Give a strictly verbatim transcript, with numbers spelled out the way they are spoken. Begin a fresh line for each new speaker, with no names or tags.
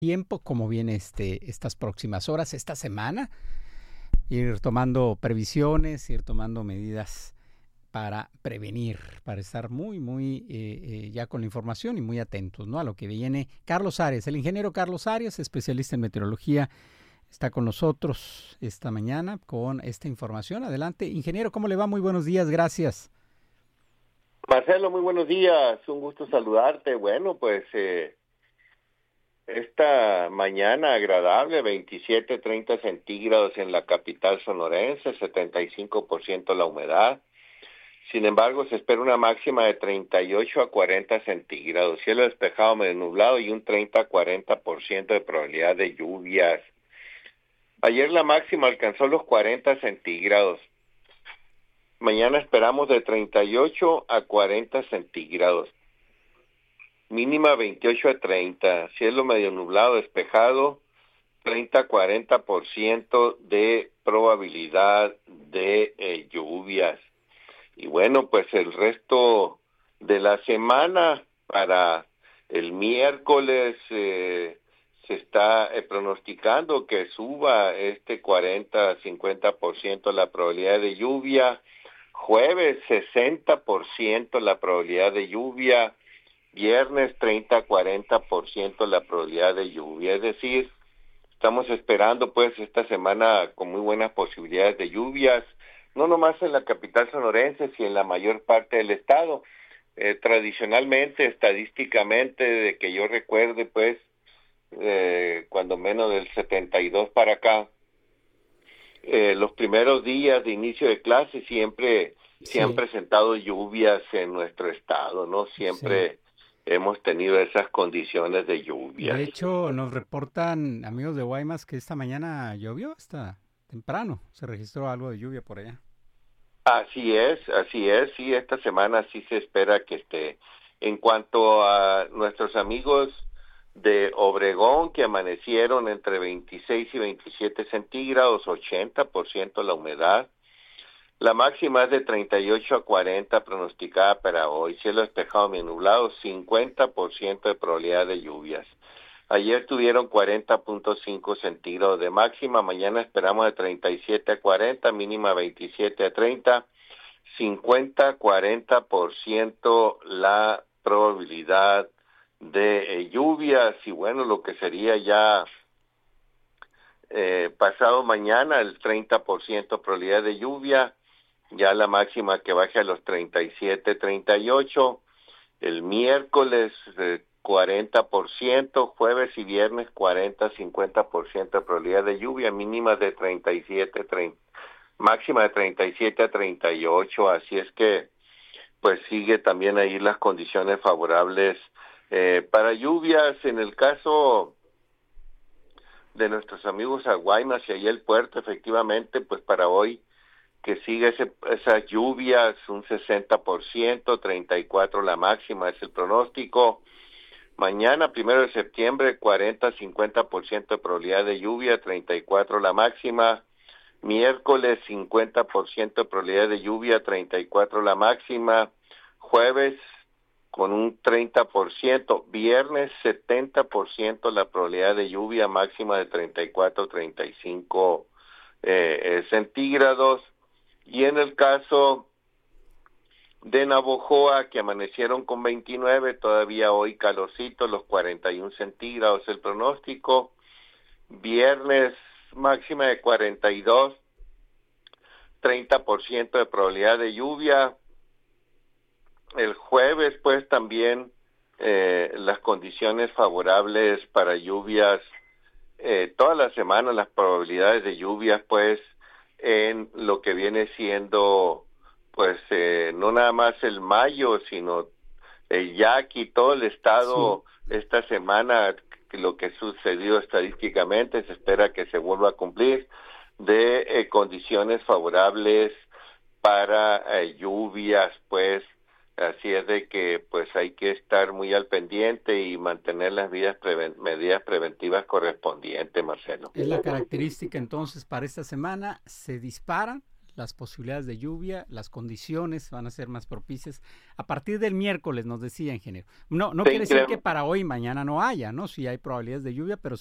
Tiempo, cómo viene este, estas próximas horas, esta semana, ir tomando previsiones, ir tomando medidas para prevenir, para estar muy, muy eh, eh, ya con la información y muy atentos, ¿no?, a lo que viene. Carlos Arias, el ingeniero Carlos Arias, especialista en meteorología, está con nosotros esta mañana con esta información. Adelante, ingeniero, ¿cómo le va? Muy buenos días, gracias.
Marcelo, muy buenos días, un gusto saludarte. Bueno, pues eh, esta mañana agradable, veintisiete, treinta centígrados en la capital sonorense, setenta y cinco por ciento la humedad. Sin embargo, se espera una máxima de treinta y ocho a cuarenta centígrados, cielo despejado medio nublado y un treinta a cuarenta por ciento de probabilidad de lluvias. Ayer la máxima alcanzó los cuarenta centígrados. Mañana esperamos de treinta y ocho a cuarenta centígrados. Mínima veintiocho a treinta, cielo medio nublado, despejado, treinta a cuarenta por ciento de probabilidad de eh, lluvias. Y bueno, pues el resto de la semana, para el miércoles, eh, se está eh, pronosticando que suba este cuarenta a cincuenta por ciento la probabilidad de lluvia. Jueves, sesenta por ciento la probabilidad de lluvia. Viernes, treinta a cuarenta por ciento la probabilidad de lluvia. Es decir, estamos esperando pues esta semana con muy buenas posibilidades de lluvias, no nomás en la capital sonorense, sino en la mayor parte del estado. Eh, tradicionalmente, estadísticamente, de que yo recuerde, pues, eh, cuando menos del setenta y dos para acá, eh, los primeros días de inicio de clase siempre
Sí.
se han presentado lluvias en nuestro estado, ¿no? Siempre...
Sí.
hemos tenido esas condiciones de lluvia.
De hecho, nos reportan amigos de Guaymas que esta mañana llovió hasta temprano. Se registró algo de lluvia por allá.
Así es, así es. Sí, esta semana sí se espera que esté. En cuanto a nuestros amigos de Obregón, que amanecieron entre veintiséis y veintisiete centígrados, ochenta por ciento la humedad. La máxima es de treinta y ocho a cuarenta pronosticada para hoy. Cielo despejado medio nublado, cincuenta por ciento de probabilidad de lluvias. Ayer tuvieron cuarenta punto cinco centígrados de máxima. Mañana esperamos de treinta y siete a cuarenta, mínima veintisiete a treinta. cincuenta a cuarenta por ciento la probabilidad de eh, lluvias. Y bueno, lo que sería ya eh, pasado mañana, el treinta por ciento probabilidad de lluvia. Ya la máxima que baje a los treinta y siete, treinta y ocho, el miércoles eh, cuarenta por ciento, jueves y viernes cuarenta, cincuenta por ciento de probabilidad de lluvia, mínima de treinta y siete, treinta, máxima de treinta y siete a treinta y ocho, así es que pues sigue también ahí las condiciones favorables eh, para lluvias. En el caso de nuestros amigos a Guaymas y ahí el puerto, efectivamente, pues para hoy que sigue ese, esas lluvias, un sesenta por ciento, treinta y cuatro la máxima es el pronóstico. Mañana, primero de septiembre, cuarenta a cincuenta por ciento de probabilidad de lluvia, treinta y cuatro la máxima. Miércoles, cincuenta por ciento de probabilidad de lluvia, treinta y cuatro la máxima. Jueves, con un treinta por ciento. Viernes, setenta por ciento la probabilidad de lluvia, máxima de treinta y cuatro, treinta y cinco eh, eh, centígrados. Y en el caso de Navojoa, que amanecieron con veintinueve, todavía hoy calorcito, los cuarenta y un centígrados el pronóstico. Viernes máxima de cuarenta y dos, treinta por ciento de probabilidad de lluvia. El jueves, pues también eh, las condiciones favorables para lluvias. Eh, toda la semana las probabilidades de lluvias, pues, en lo que viene siendo, pues, eh, no nada más el mayo, sino el Yaqui, todo el estado, sí. Esta semana, lo que sucedió estadísticamente, se espera que se vuelva a cumplir, de eh, condiciones favorables para eh, lluvias, pues. Así es de que pues hay que estar muy al pendiente y mantener las medidas, preven- medidas preventivas correspondientes, Marcelo.
Es la característica entonces para esta semana, se disparan las posibilidades de lluvia, las condiciones van a ser más propicias. A partir del miércoles, nos decía, ingeniero. No, no quiere decir que para hoy y mañana no haya, ¿no? Sí hay probabilidades de lluvia, pero